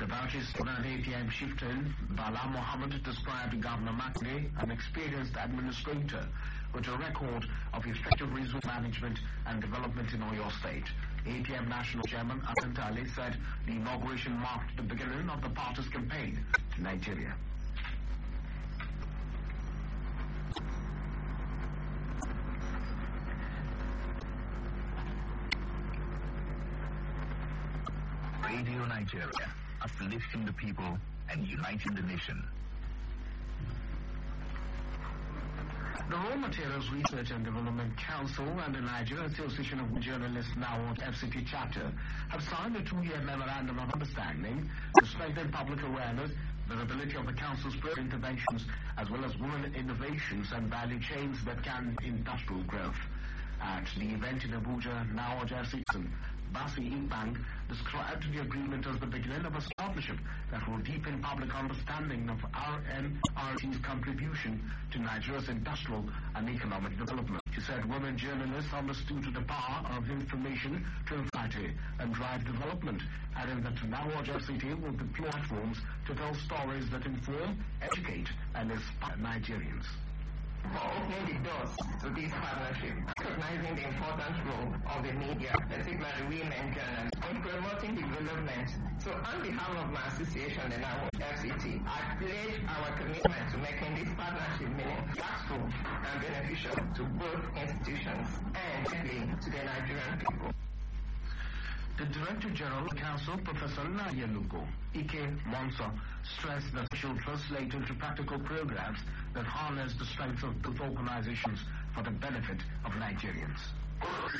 about his 8 p.m. shift-in, Bala Mohammed described Governor Makinde an experienced administrator with a record of effective resource management and development in Oyo State. APM National Chairman Asan Ali said the inauguration marked the beginning of the party's campaign in Nigeria. Radio Nigeria, uplifting the people and uniting the nation. The Raw Materials Research and Development Council and the Nigerian Association of Journalists NAWOJ FCT chapter have signed a 2-year memorandum of understanding to strengthen public awareness, visibility of the council's interventions, as well as women innovations and value chains that can industrial growth. At the event in Abuja, NAWOJ FCT Basi Bank described the agreement as the beginning of a partnership that will deepen public understanding of RNRT's contribution to Nigeria's industrial and economic development. She said women journalists understood the power of information to society and drive development, adding that NAWOJ FCT will deploy platforms to tell stories that inform, educate, and inspire Nigerians. For opening the doors to this partnership, recognizing the important role of the media, particularly women journalists, in promoting development. So on behalf of my association, the NAWOJ FCT, I pledge our commitment to making this partnership meaningful and beneficial to both institutions and to the Nigerian people. The Director General of the Council, Professor Nayeluko Ike Monso, stressed that it should translate into practical programs that harness the strength of both organizations for the benefit of Nigerians.